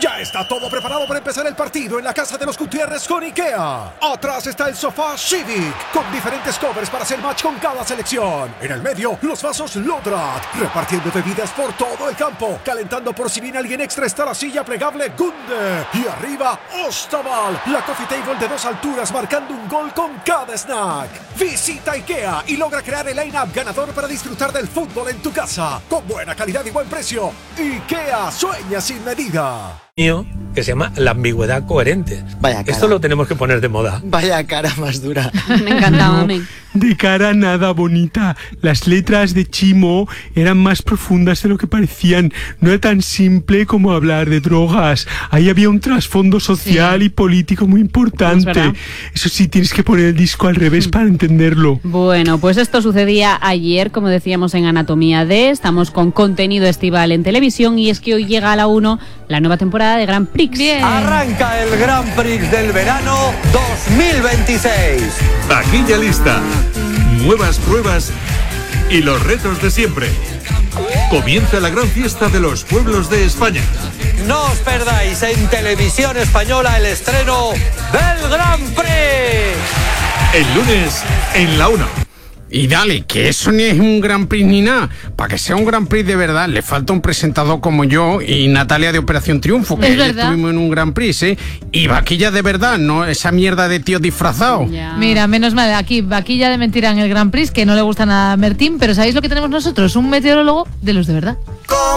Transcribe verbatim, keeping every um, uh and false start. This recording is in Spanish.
Ya está todo preparado para empezar el partido en la casa de los Gutiérrez con IKEA. Atrás está el sofá Civic, con diferentes covers para hacer match con cada selección. En el medio, los vasos Lodrat, repartiendo bebidas por todo el campo. Calentando por si viene alguien extra está la silla plegable Gunde. Y arriba, Ostaval, la coffee table de dos alturas marcando un gol con cada snack. Visita IKEA y logra crear el line-up ganador para disfrutar del fútbol en tu casa. Con buena calidad y buen precio. IKEA, sueña sin medida. Que se llama la ambigüedad coherente. Vaya cara. Esto lo tenemos que poner de moda. Vaya cara más dura. Me encantaba, no, de cara nada bonita. Las letras de Chimo eran más profundas de lo que parecían. No era tan simple como hablar de drogas. Ahí había un trasfondo social sí. y político muy importante. Eso sí, tienes que poner el disco al revés para entenderlo. Bueno, pues esto sucedía ayer, como decíamos en Anatomía de. Estamos con contenido estival en televisión y es que hoy llega a la uno la nueva temporada de Grand Prix. Bien. Arranca el Grand Prix del verano dos mil veintiséis. Taquilla lista, nuevas pruebas y los retos de siempre. Comienza la gran fiesta de los pueblos de España. No os perdáis en Televisión Española el estreno del Grand Prix. El lunes en la una. Y dale, que eso ni es un Grand Prix ni nada. Para que sea un Grand Prix de verdad, le falta un presentador como yo y Natalia de Operación Triunfo, que estuvimos en un Grand Prix, ¿eh? Y vaquilla de verdad, no esa mierda de tío disfrazado. Ya. Mira, menos mal, aquí vaquilla de mentira en el Grand Prix, que no le gusta nada a Mertín, pero ¿sabéis lo que tenemos nosotros? Un meteorólogo de los de verdad.